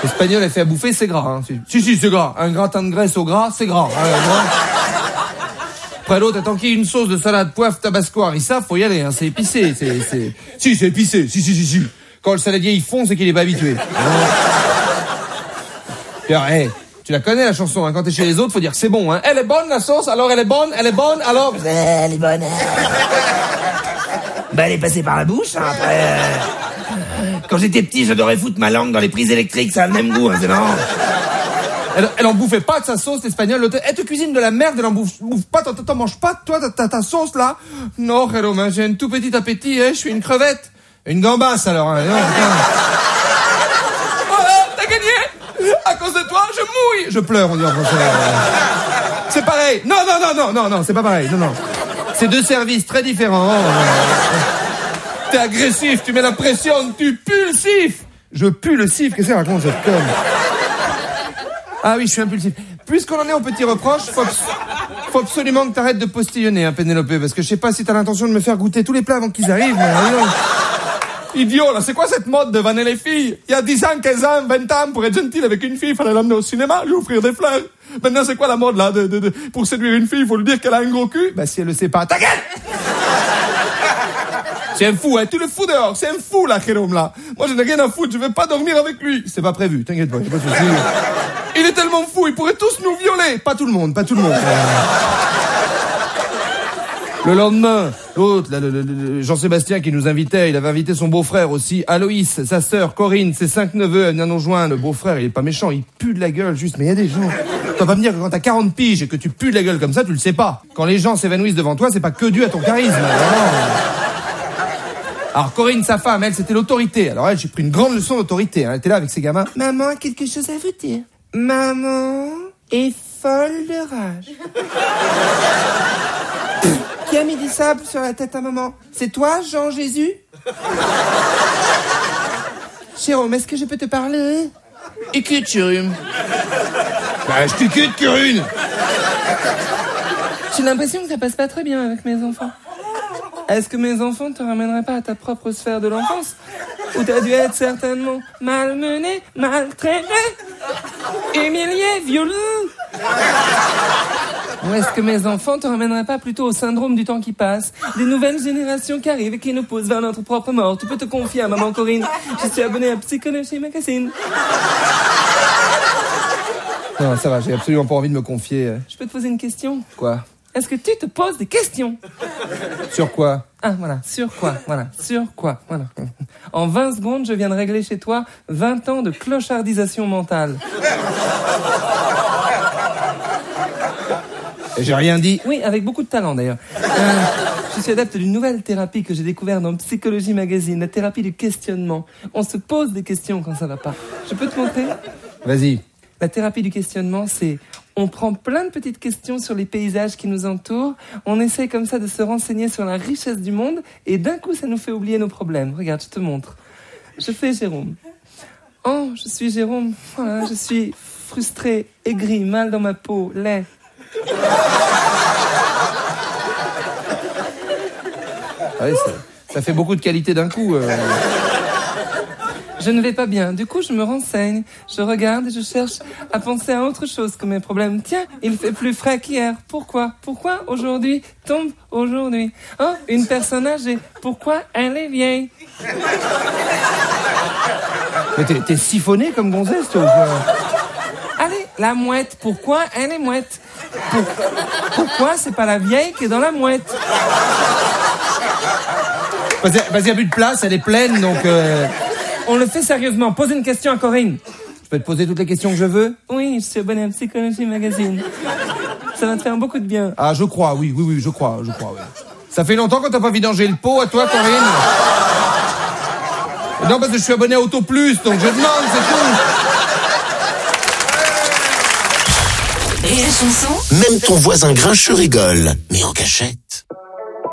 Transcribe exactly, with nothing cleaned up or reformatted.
L'espagnol, elle fait à bouffer, c'est gras. Hein. Si, si, c'est gras. Un gratin de graisse au gras, c'est gras. Hein, gras. Après l'autre, attends qu'il y ait une sauce de salade, poivre, tabasco, harissa, faut y aller. Hein. C'est épicé. C'est, c'est... Si, c'est épicé. Si, si, si, si. Quand le saladier, il fond, c'est qu'il est pas habitué. Puis, alors, hey, tu la connais, la chanson. Hein. Quand t'es chez les autres, faut dire que c'est bon. Hein. Elle est bonne, la sauce. Alors, elle est bonne. Elle est bonne. Alors... Elle est bonne. Bah, elle est passée par la bouche. Hein, après... Euh... Quand j'étais petit, j'adorais foutre ma langue dans les prises électriques, ça a le même goût, hein, c'est marrant. Elle, elle en bouffait pas de sa sauce, l'espagnole. Elle te cuisine de la merde, elle en bouffe, bouffe pas. T'en, t'en manges pas, toi, ta, ta sauce, là? Non, Jérôme, j'ai un tout petit appétit, hein, je suis une crevette. Une gambasse, alors, hein. Non, voilà, t'as gagné! À cause de toi, je mouille! Je pleure, on dit en français. C'est pareil. Non, non, non, non, non, non, c'est pas pareil. Non, non. C'est deux services très différents. T'es agressif, tu mets la pression, tu pues le sif. Je pue le sif, qu'est-ce que raconte cette conne? Ah oui, je suis impulsif. Puisqu'on en est au petit reproche, faut, abs- faut absolument que t'arrêtes de postillonner, hein, Pénélope, parce que je sais pas si t'as l'intention de me faire goûter tous les plats avant qu'ils arrivent, mais non. Idiot, là, c'est quoi cette mode de vanner les filles? Il y a dix ans, quinze ans, vingt ans, pour être gentil avec une fille, fallait l'amener au cinéma, lui offrir des fleurs. Maintenant, c'est quoi la mode, là, de, de, de, pour séduire une fille, il faut lui dire qu'elle a un gros cul? Bah, si elle le sait pas, ta gueule! C'est un fou, hein, tu le fous dehors, c'est un fou, là, Jérôme, là. Moi, je n'ai rien à foutre, je vais pas dormir avec lui. C'est pas prévu, t'inquiète pas, pas de soucis. Il est tellement fou, ils pourraient tous nous violer. Pas tout le monde, pas tout le monde. Le lendemain, l'autre, là, le, le, le Jean-Sébastien qui nous invitait, il avait invité son beau-frère aussi, Aloïs, sa sœur, Corinne, ses cinq neveux, elle vient nous joindre. Le beau-frère, il est pas méchant, il pue de la gueule, juste, mais il y a des gens... Tu vas pas me dire que quand t'as quarante piges et que tu pues de la gueule comme ça, tu le sais pas. Quand les gens s'évanouissent devant toi, c'est pas que dû à ton charisme. Vraiment. Alors Corinne, sa femme, elle, c'était l'autorité. Alors elle, j'ai pris une grande leçon d'autorité. Hein. Elle était là avec ses gamins. Maman a quelque chose à vous dire. Maman est folle de rage. Qui a mis du sable sur la tête à maman? C'est toi, Jean-Jésus? Jérôme, est-ce que je peux te parler? Écoute, Jérôme. Bah, je t'écoute, Curune. J'ai l'impression que ça passe pas très bien avec mes enfants. Est-ce que mes enfants te ramèneraient pas à ta propre sphère de l'enfance, où t'as dû être certainement malmené, maltraité, humilié, violé? Ou est-ce que mes enfants te ramèneraient pas plutôt au syndrome du temps qui passe, des nouvelles générations qui arrivent et qui nous poussent vers notre propre mort? Tu peux te confier à maman Corinne. Je suis abonné à Psychologie Magazine. Non, ça va, j'ai absolument pas envie de me confier. Je peux te poser une question? Quoi? Est-ce que tu te poses des questions? Sur quoi? Ah, voilà. Sur quoi? Voilà. Sur quoi? Voilà. En vingt secondes, je viens de régler chez toi vingt ans de clochardisation mentale. Et j'ai rien dit. Oui, avec beaucoup de talent, d'ailleurs. Euh, je suis adepte d'une nouvelle thérapie que j'ai découverte dans Psychologie Magazine, la thérapie du questionnement. On se pose des questions quand ça va pas. Je peux te montrer? Vas-y. La thérapie du questionnement, c'est... On prend plein de petites questions sur les paysages qui nous entourent. On essaie comme ça de se renseigner sur la richesse du monde. Et d'un coup, ça nous fait oublier nos problèmes. Regarde, je te montre. Je fais Jérôme. Oh, je suis Jérôme. Voilà, je suis frustré, aigri, mal dans ma peau, laid. Ah oui, ça, ça fait beaucoup de qualité d'un coup. Euh... Je ne vais pas bien. Du coup, je me renseigne. Je regarde et je cherche à penser à autre chose que mes problèmes. Tiens, il fait plus frais qu'hier. Pourquoi? Pourquoi aujourd'hui tombe aujourd'hui? Oh, une personne âgée. Pourquoi elle est vieille? Mais t'es, t'es siphonné comme gonzesse, toi. Allez, la mouette. Pourquoi elle est mouette? Pour... Pourquoi c'est pas la vieille qui est dans la mouette? Vas-y, vas-y, a plus de place, elle est pleine, donc... Euh... On le fait sérieusement. Pose une question à Corinne. Je peux te poser toutes les questions que je veux? Oui, je suis abonné à Psychologie Magazine. Ça va te faire beaucoup de bien. Ah, je crois, oui, oui, oui, je crois, je crois, oui. Ça fait longtemps qu'on t'a pas vidangé le pot à toi, Corinne? Non, parce que je suis abonné à Auto Plus, donc je demande, c'est tout. Et la chanson? Même ton voisin grincheux rigole, mais en cachette.